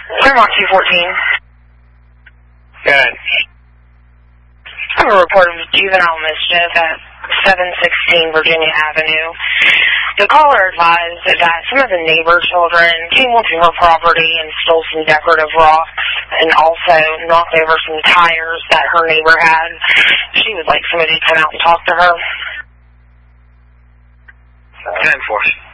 Claremont 214. Good. I have a report of juvenile mischief at 716 Virginia Avenue. The caller advised that some of the neighbor children came onto her property and stole some decorative rocks and also knocked over some tires that her neighbor had. She would like somebody to come out and talk to her. 10-4.